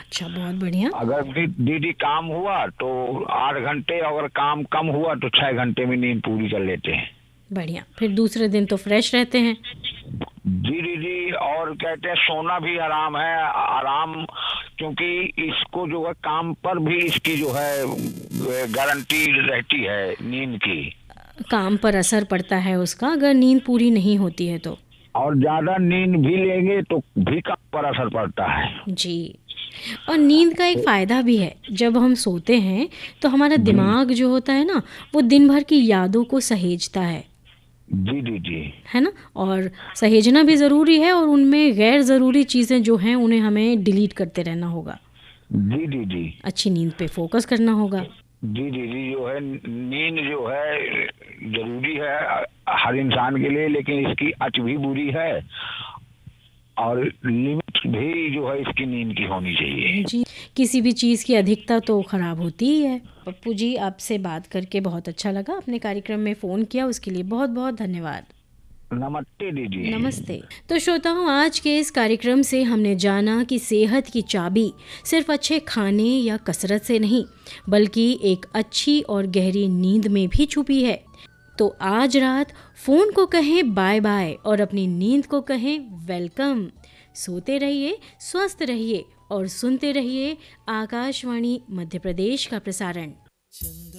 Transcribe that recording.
अच्छा, बहुत बढ़िया। अगर दीदी काम हुआ तो 8 घंटे, अगर काम कम हुआ तो 6 घंटे में नींद पूरी कर लेते हैं। बढ़िया, फिर दूसरे दिन तो फ्रेश रहते हैं। जी दीदी, और कहते हैं सोना भी आराम है, आराम, क्योंकि इसको जो है काम पर भी इसकी जो है गारंटी रहती है नींद की। काम पर असर पड़ता है उसका अगर नींद पूरी नहीं होती है तो। और ज्यादा नींद भी लेंगे तो भी काम पर असर पड़ता है। जी। और नींद का एक फ़ायदा भी है, जब हम सोते हैं तो हमारा जी दिमाग जो होता है ना, वो दिन भर की यादों को सहेजता जी दीदी। है ना? और सहेजना भी ज़रूरी है, और उनमें गैर ज़रूरी चीज़ें जो हैं उन्हें हमें डिलीट करते रहना होगा। जी दीदी। अच्छी नींद पे फोकस करना होगा। जी दीदी, जो है नींद जो है जरूरी है हर इंसान के लिए, लेकिन इसकी अति भी बुरी है, और लिमिट भी जो है इसकी नींद की होनी चाहिए। जी, किसी भी चीज़ की अधिकता तो ख़राब होती ही है। पप्पू जी, आपसे बात करके बहुत अच्छा लगा। आपने कार्यक्रम में फ़ोन किया उसके लिए बहुत बहुत धन्यवाद। नमस्ते दीदी। नमस्ते। तो श्रोताओं, आज के इस कार्यक्रम से हमने जाना कि सेहत की चाबी सिर्फ अच्छे खाने या कसरत से नहीं, बल्कि एक अच्छी और गहरी नींद में भी छुपी है। तो आज रात फ़ोन को कहें बाय बाय और अपनी नींद को कहें वेलकम। सोते रहिए, स्वस्थ रहिए और सुनते रहिए आकाशवाणी मध्य प्रदेश का प्रसारण।